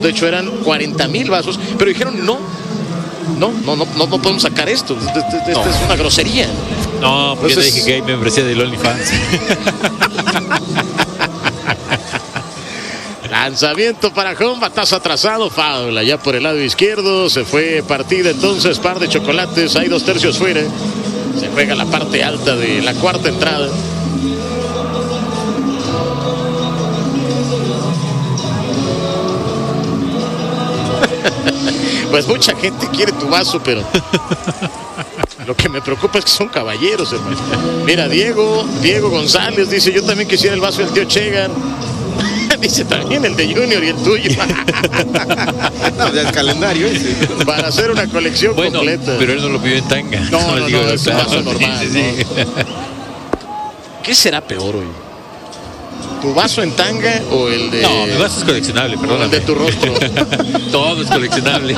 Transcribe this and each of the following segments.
De hecho eran 40,000 vasos, pero dijeron no podemos sacar esto. Esto es una grosería. No, porque entonces, dije que hay membresía del OnlyFans. Lanzamiento para home, batazo atrasado, foul allá por el lado izquierdo. Se fue partida entonces, par de chocolates, hay 2/3 fuera. Se juega la parte alta de la cuarta entrada. Pues mucha gente quiere tu vaso, pero lo que me preocupa es que son caballeros, hermano. Mira, Diego González dice: yo también quisiera el vaso del tío Chegan. Dice también el de Junior y el tuyo. No, ya es calendario ese. Para hacer una colección completa. Pero él no lo pidió en tanga. No, es un vaso normal. Sí. ¿Qué será peor hoy? ¿Tu vaso en tanga o el de...? No, mi vaso es coleccionable, perdón. El de tu rostro. Todo es coleccionable.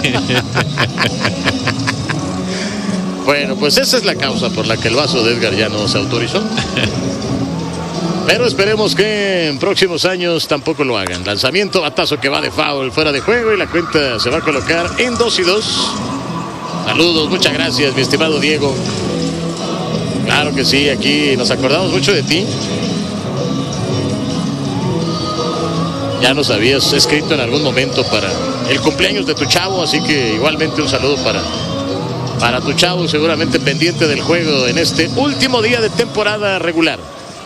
Bueno, pues esa es la causa por la que el vaso de Edgar ya no se autorizó. Pero esperemos que en próximos años tampoco lo hagan. Lanzamiento, batazo que va de foul, fuera de juego, y la cuenta se va a colocar en 2-2. Saludos, muchas gracias, mi estimado Diego. Claro que sí, aquí nos acordamos mucho de ti. Ya nos habías escrito en algún momento para el cumpleaños de tu chavo, así que igualmente un saludo para tu chavo, seguramente pendiente del juego en este último día de temporada regular.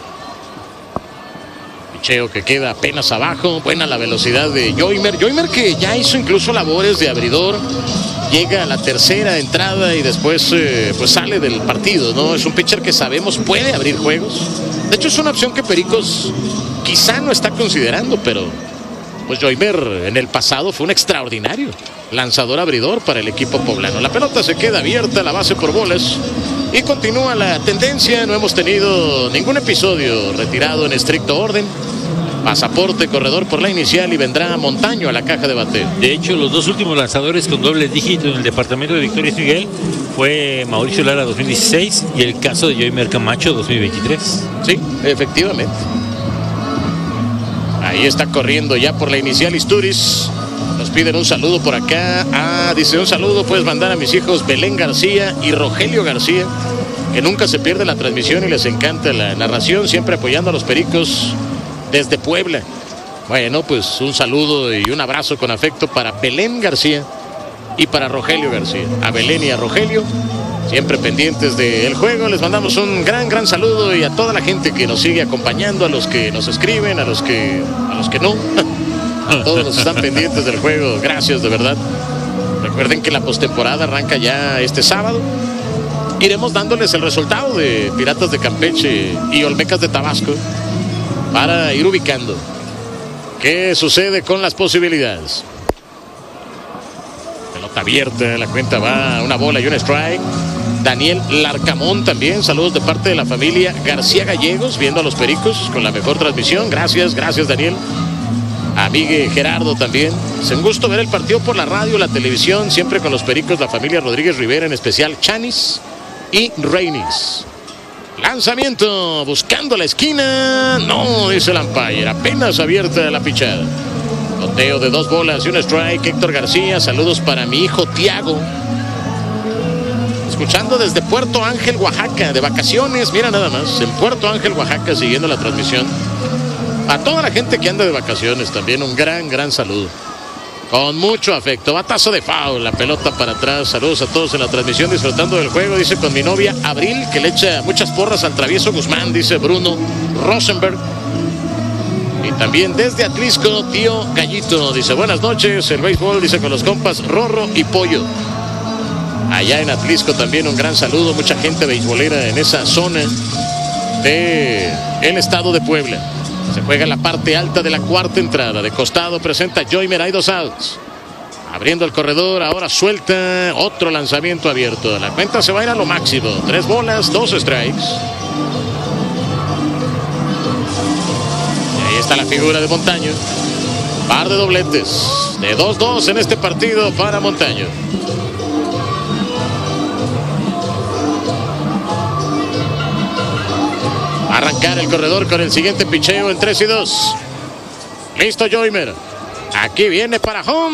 Picheo que queda apenas abajo, buena la velocidad de Joymer que ya hizo incluso labores de abridor, llega a la tercera entrada y después pues sale del partido, ¿no? Es un pitcher que sabemos puede abrir juegos. De hecho es una opción que Pericos quizá no está considerando, pero pues Joymer en el pasado fue un extraordinario lanzador abridor para el equipo poblano. La pelota se queda abierta, la base por bolas, y continúa la tendencia. No hemos tenido ningún episodio retirado en estricto orden. Pasaporte, corredor por la inicial, y vendrá Montaño a la caja de bateo. De hecho, los dos últimos lanzadores con doble dígito en el departamento de Victoria Miguel fue Mauricio Lara 2016 y el caso de Joymer Camacho 2023. Sí, efectivamente. Ahí está corriendo ya por la inicial Isturiz. Nos piden un saludo por acá. Dice: un saludo puedes mandar a mis hijos Belén García y Rogelio García, que nunca se pierde la transmisión y les encanta la narración, siempre apoyando a los Pericos desde Puebla. Bueno, pues un saludo y un abrazo con afecto para Belén García y para Rogelio García. A Belén y a Rogelio, siempre pendientes del juego. Les mandamos un gran saludo, y a toda la gente que nos sigue acompañando, a los que nos escriben, a los que no. A todos los que están pendientes del juego, gracias de verdad. Recuerden que la postemporada arranca ya este sábado. Iremos dándoles el resultado de Piratas de Campeche y Olmecas de Tabasco para ir ubicando qué sucede con las posibilidades. Pelota abierta, la cuenta va una bola y un strike. Daniel Larcamón también, saludos de parte de la familia García Gallegos, viendo a los Pericos con la mejor transmisión. Gracias Daniel. A Miguel Gerardo también. Es un gusto ver el partido por la radio, la televisión, siempre con los Pericos, la familia Rodríguez Rivera, en especial Chanis y Reinis. Lanzamiento, buscando la esquina. No, dice el umpire, apenas abierta la pichada. Loteo de 2 bolas y un strike. Héctor García, saludos para mi hijo Tiago. Escuchando desde Puerto Ángel, Oaxaca, de vacaciones, mira nada más, en Puerto Ángel, Oaxaca, siguiendo la transmisión. A toda la gente que anda de vacaciones también un gran saludo. Con mucho afecto. Batazo de foul, la pelota para atrás. Saludos a todos en la transmisión, disfrutando del juego. Dice: con mi novia Abril, que le echa muchas porras al travieso Guzmán, dice Bruno Rosenberg. Y también desde Atlisco, tío Gallito, dice: buenas noches, el béisbol, dice, con los compas Rorro y Pollo. Allá en Atlisco también un gran saludo. Mucha gente beisbolera en esa zona del estado de Puebla. Se juega la parte alta de la cuarta entrada. De costado presenta Joymer, hay 2 outs. Abriendo el corredor, ahora suelta. Otro lanzamiento abierto. La cuenta se va a ir a lo máximo. 3 bolas, 2 strikes. Y ahí está la figura de Montaño. Par de dobletes. De 2-2 en este partido para Montaño. Arrancar el corredor con el siguiente picheo en 3-2. Listo Joymer. Aquí viene para home.